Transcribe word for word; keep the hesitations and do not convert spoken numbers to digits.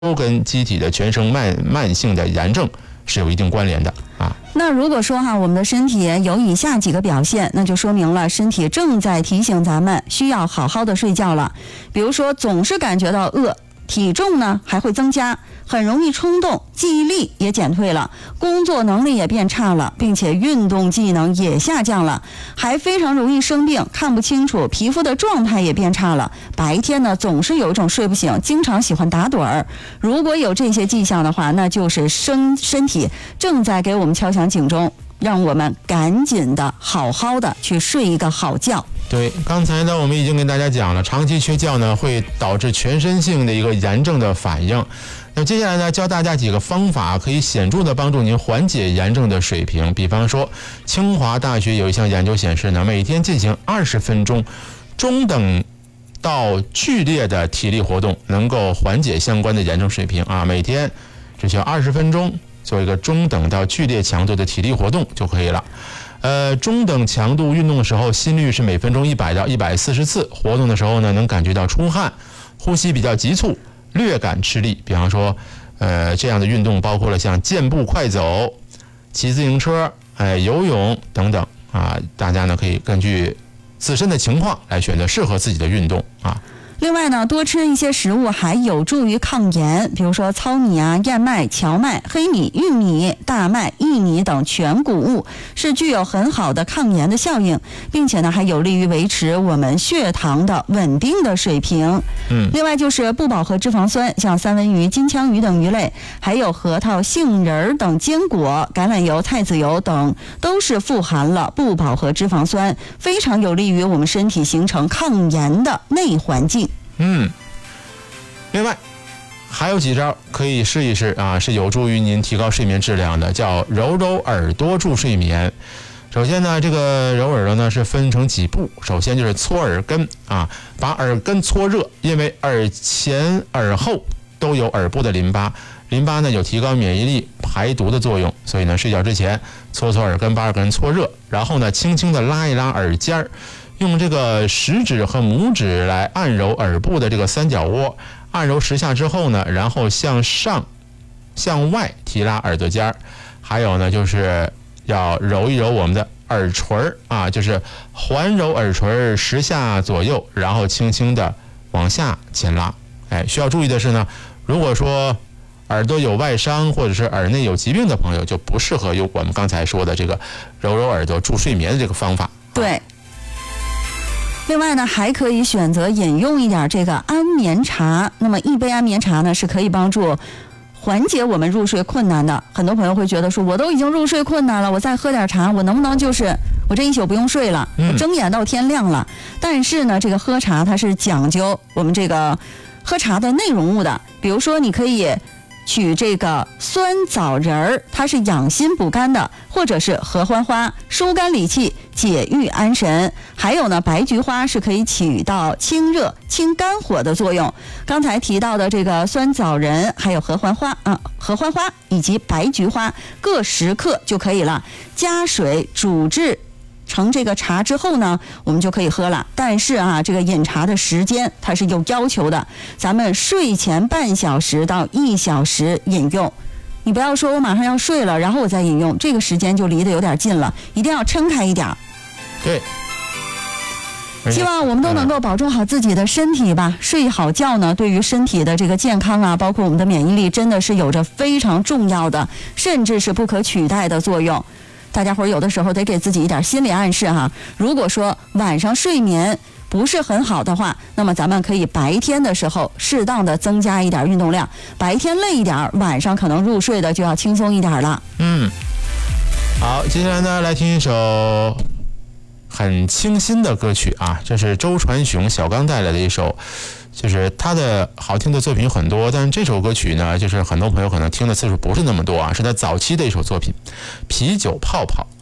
都跟机体的全身慢慢性的炎症是有一定关联的啊。 那如果说哈，我们的身体有以下几个表现，那就说明了身体正在提醒咱们需要好好的睡觉了。比如说，总是感觉到饿，体重呢还会增加，很容易冲动，记忆力也减退了，工作能力也变差了，并且运动技能也下降了，还非常容易生病，看不清楚，皮肤的状态也变差了。白天呢总是有一种睡不醒，经常喜欢打盹儿。如果有这些迹象的话，那就是身身体正在给我们敲响警钟，让我们赶紧的好好的去睡一个好觉。 对，刚才呢我们已经跟大家讲了，长期缺觉呢会导致全身性的一个炎症的反应。那接下来呢，教大家几个方法，可以显著的帮助您缓解炎症的水平。比方说，清华大学有一项研究显示呢，每天进行二十分钟中等到剧烈的体力活动，能够缓解相关的炎症水平啊。每天只需要二十分钟，做一个中等到剧烈强度的体力活动就可以了。呃，中等强度运动的时候，心率是每分钟一百到一百四十次，活动的时候呢，能感觉到出汗，呼吸比较急促，略感吃力。比方说，呃，这样的运动包括了像健步快走、骑自行车、哎、游泳等等啊。大家呢可以根据自身的情况来选择适合自己的运动啊。 另外呢，多吃一些食物还有助于抗炎，比如说糙米啊、燕麦、荞麦、黑米、玉米、大麦、薏米等全谷物是具有很好的抗炎的效应，并且呢还有利于维持我们血糖的稳定的水平。 嗯， 另外就是不饱和脂肪酸，像三文鱼、金枪鱼等鱼类，还有核桃、杏仁等坚果、橄榄油、菜籽油等，都是富含了不饱和脂肪酸，非常有利于我们身体形成抗炎的内环境。 嗯，另外还有几招可以试一试啊，是有助于您提高睡眠质量的，叫揉揉耳朵助睡眠。首先呢，这个揉耳朵呢是分成几步，首先就是搓耳根啊，把耳根搓热，因为耳前耳后都有耳部的淋巴，淋巴呢有提高免疫力、排毒的作用，所以呢睡觉之前搓搓耳根，把耳根搓热，然后呢轻轻的拉一拉耳尖儿。用这个食指和拇指来按揉耳部的这个三角窝，按揉十下之后呢，然后向上、向外提拉耳朵尖儿。还有呢，就是要揉一揉我们的耳垂啊，就是环揉耳垂十下左右，然后轻轻的往下前拉。哎，需要注意的是呢，如果说耳朵有外伤或者是耳内有疾病的朋友，就不适合用我们刚才说的这个揉揉耳朵助睡眠的这个方法。 对。另外呢，还可以选择饮用一点这个安眠茶。那么一杯安眠茶呢，是可以帮助缓解我们入睡困难的。很多朋友会觉得说，我都已经入睡困难了，我再喝点茶，我能不能就是我这一宿不用睡了，我睁眼到天亮了？但是呢，这个喝茶它是讲究我们这个喝茶的内容物的。比如说，你可以取这个酸枣仁儿，它是养心补肝的，或者是合欢花，疏肝理气、解郁安神。还有呢，白菊花是可以起到清热、清肝火的作用。刚才提到的这个酸枣仁，还有合欢花啊，合欢花以及白菊花各十克就可以了，加水煮制成这个茶之后呢，我们就可以喝了。但是啊，这个饮茶的时间它是有要求的，咱们睡前半小时到一小时饮用。你不要说我马上要睡了，然后我再饮用，这个时间就离得有点近了，一定要撑开一点。 对。 希望我们都能够保重好自己的身体吧。睡好觉呢，对于身体的这个健康啊，包括我们的免疫力，真的是有着非常重要的，甚至是不可取代的作用。大家伙儿有的时候得给自己一点心理暗示哈。如果说晚上睡眠不是很好的话，那么咱们可以白天的时候适当的增加一点运动量，白天累一点，晚上可能入睡的就要轻松一点了。 嗯，好，接下来呢，来听一首很清新的歌曲啊，这是周传雄小刚带来的一首，就是他的好听的作品很多，但是这首歌曲呢，就是很多朋友可能听的次数不是那么多啊，是他早期的一首作品《啤酒泡泡》。